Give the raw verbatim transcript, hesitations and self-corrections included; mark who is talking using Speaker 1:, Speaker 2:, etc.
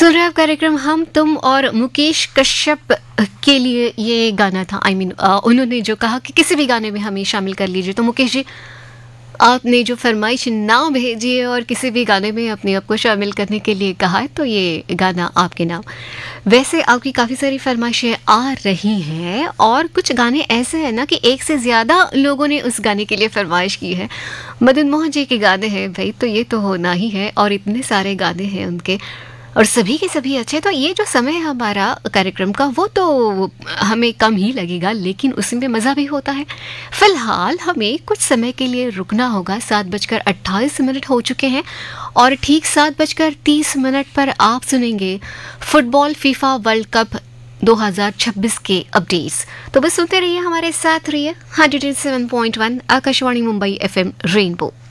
Speaker 1: सुन रहे हैं आप कार्यक्रम हम तुम और मुकेश कश्यप के लिए ये गाना था। आई I मीन mean, उन्होंने जो कहा कि किसी भी गाने में हमें शामिल कर लीजिए। तो मुकेश जी, आपने जो फरमाइश ना भेजी है और किसी भी गाने में अपने आप को शामिल करने के लिए कहा है, तो ये गाना आपके नाम। वैसे आपकी काफ़ी सारी फरमाइशें आ रही हैं और कुछ गाने ऐसे हैं ना कि एक से ज़्यादा लोगों ने उस गाने के लिए फरमाइश की है। मदन मोहन जी के गाने हैं भाई, तो ये तो होना ही है। और इतने सारे गाने हैं उनके और सभी के सभी अच्छे। तो ये जो समय है हमारा कार्यक्रम का, वो तो हमें कम ही लगेगा, लेकिन उसमें मज़ा भी होता है। फिलहाल हमें कुछ समय के लिए रुकना होगा। सात बजकर अट्ठाईस मिनट हो चुके हैं और ठीक सात बजकर तीस मिनट पर आप सुनेंगे फुटबॉल फीफा वर्ल्ड कप दो हज़ार छब्बीस के अपडेट्स। तो बस सुनते रहिए, हमारे साथ रहिए। One oh seven point one Akashvani Mumbai FM rainbow.